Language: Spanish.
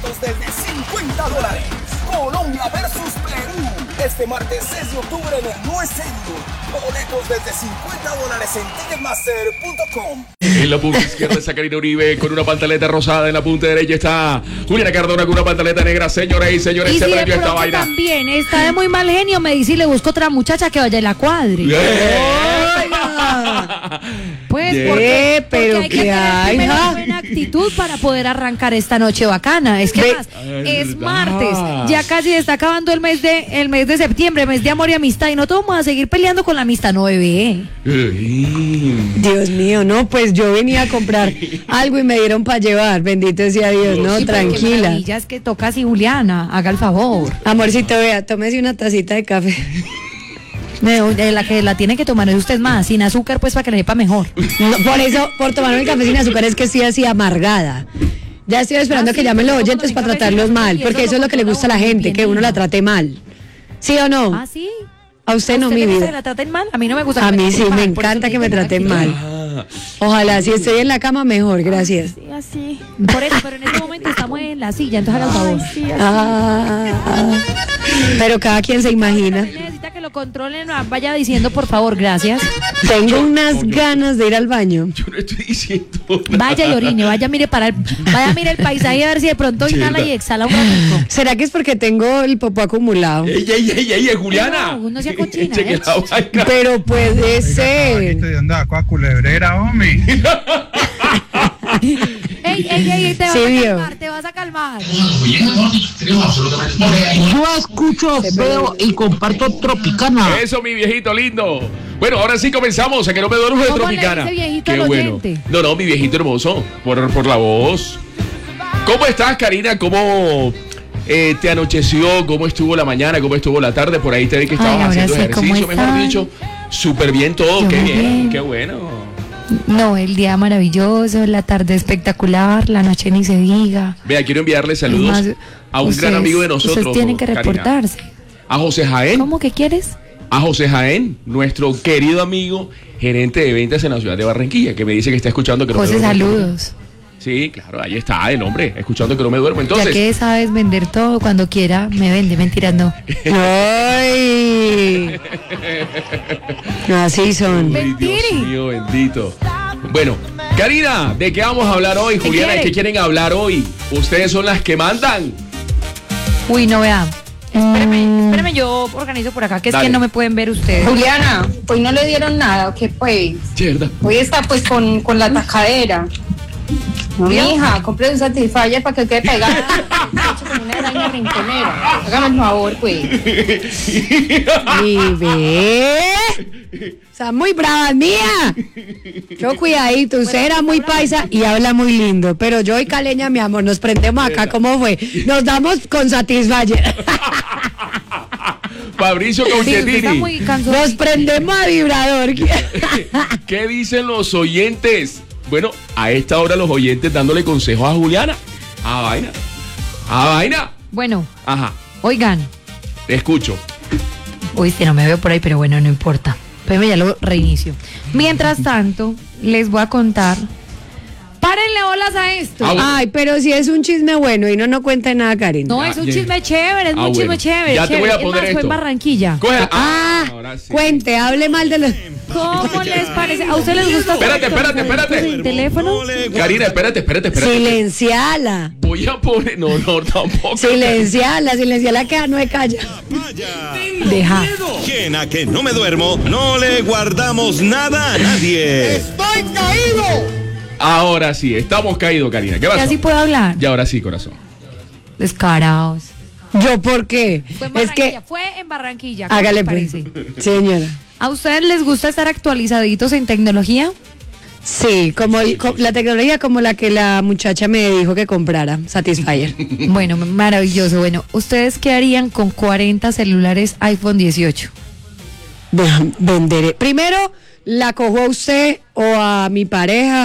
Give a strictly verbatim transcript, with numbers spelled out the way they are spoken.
Desde cincuenta dólares. Colombia versus Perú. Este martes seis de octubre en el No Es Serio. Boletos desde cincuenta dólares en ticketmaster punto com. En la punta izquierda está Karina Uribe con una pantaleta rosada. En la punta derecha está Juliana Cardona con una pantaleta negra. Señoras y señores, y se si prendió de esta pronto vaina. También está de muy mal genio, me dice y le busco otra muchacha que vaya a la cuadri. Pues Yeah. porque, Eh, pero porque hay que ¿qué tener hay, primero ja? buena actitud para poder arrancar esta noche bacana. Es que Ve- más, Ay, es verdad. martes, ya casi está acabando el mes de el mes de septiembre, mes de amor y amistad, y no todos vamos a seguir peleando con la amistad, no bebé. Dios mío, no, pues yo venía a comprar algo y me dieron para llevar, bendito sea Dios, no, Sí, pero qué tranquila. maravilla, es que toca así, Juliana, haga el favor. Amorcito, vea, tómese una tacita de café. No, de la que la tiene que tomar es usted más, sin azúcar, pues para que le sepa mejor. No, por eso, por tomarme el café sin azúcar es que estoy así amargada. Ya estoy esperando Ah, que sí, llamen los pero oyentes como para no hay tratarlos café sin mal, azúcar y porque eso eso es lo lo que le gusta a la controla uno, gente, que uno la trate mal. ¿Sí o no? ¿Ah, sí? A usted ¿A no, usted mi le gusta vida. que la traten mal? A mí no me gusta. A que mí me sí, traten me mal, por eso encanta que digo me traten mal. Ah, Ojalá, si estoy en la cama, mejor, gracias. Sí, así. Por eso, pero en este momento estamos en la silla, entonces haga el favor. Ah, ah. Pero cada quien se imagina. Si necesita que lo controlen, vaya diciendo por favor, gracias. Tengo unas ganas de ir al baño. yo no estoy diciendo nada. Vaya y orine, vaya mire para el, vaya mire el paisaje a ver si de pronto inhala y exhala un ratito. ¿Será que es porque tengo el popó acumulado? ¡Ey, ey, ey, ey, Juliana! No, no sea cochina, Cheque ¿eh? la vaina. Pero puede ser. ¿De dónde sacó a culebrera, hombre? Ey, ey, ey, ey, te vas Sí, a vio. calmar, te vas a calmar. Yo escucho, veo y comparto Tropicana. Eso, mi viejito lindo. Bueno, ahora sí comenzamos. A que no me duermo de ¿Cómo le Tropicana. dice viejito Qué al bueno. oyente? No, no, mi viejito hermoso. Por, por la voz. ¿Cómo estás, Karina? ¿Cómo eh, te anocheció? ¿Cómo estuvo la mañana? ¿Cómo estuvo la tarde? Por ahí te vi que estabas Ay, ahora haciendo sí, ¿cómo ejercicio, mejor están? dicho. Súper bien todo. Yo Qué muy bien. bien. Qué bueno. No, el día maravilloso, la tarde espectacular, la noche ni se diga. Vea, quiero enviarle saludos Más, a un ustedes- gran amigo de nosotros. Ustedes tienen que Karina. reportarse. A José Jaén. ¿Cómo que quieres? A José Jaén, nuestro querido amigo, gerente de ventas en la ciudad de Barranquilla, que me dice que está escuchando que no José, me duermo. saludos. Sí, claro, ahí está el hombre, escuchando que no me duermo. Ya Entonces, que sabes vender todo, cuando quiera me vende, mentiras no. Ay. Así son. ay, Dios Mentiri. mío, bendito. Bueno, Karina, ¿de qué vamos a hablar hoy? ¿Qué Juliana, ¿de quiere? qué quieren hablar hoy? Ustedes son las que mandan. Uy, no vea. Espéreme, espéreme, yo organizo por acá, que es Dale. que no me pueden ver ustedes. Juliana, hoy no le dieron nada, ¿o qué pues? ¿Cierto? Hoy está pues con, con la tacadera. No, mi hija, compre un Satisfyer para que quede pegada. Hecho como una araña rinconera. Hágame el favor, pues. Y ve. Está muy brava, mía. Yo cuidadito, usted era muy paisa y habla muy lindo. Pero yo y Caleña, mi amor, nos prendemos acá, ¿cómo fue? Nos damos con Satisfyer. Fabricio Sí, usted está Cauchetini, muy cansado. Nos prendemos a vibrador. ¿qué dicen los oyentes? Bueno, a esta hora los oyentes dándole consejos a Juliana. A vaina. A vaina. Bueno, Ajá, oigan. te escucho. Uy, si no me veo por ahí, pero bueno, no importa. Espérame, ya lo reinicio. Mientras tanto, les voy a contar. Párenle bolas a esto. Ah, bueno. Ay, pero si es un chisme bueno y no no cuenta nada, Karen. No, Ah, es un ya. chisme chévere, es Ah, un chisme bueno. chévere. Ya te voy a chévere. Es poner más, fue esto. en Barranquilla. Coge- Ah, ahora sí. cuente, hable mal de los... ¿Cómo les parece? ¿A ustedes les gusta? Espérate, espérate, espérate. ¿El teléfono? Karina, espérate, espérate, espérate. Silenciala. Voy a poner. No, no, tampoco. Silenciala, silenciala que no me calla. Deja. Quien a que no me duermo, no le guardamos nada a nadie. Ahora sí, estamos caídos, Karina. ¿Qué ¿Ya pasó? sí puedo hablar? Y ahora sí, corazón. Descarados. ¿Yo por qué? Fue en Es Barranquilla, que... fue en Barranquilla. ¿Cómo Hágale les pues. parece? Señora. ¿A ustedes les gusta estar actualizaditos en tecnología? Sí, como el- co- la tecnología como la que la muchacha me dijo que comprara, Satisfyer. Bueno, maravilloso. Bueno, ¿ustedes qué harían con cuarenta celulares iPhone dieciocho? Venderé. Primero, la cojo a usted o a mi pareja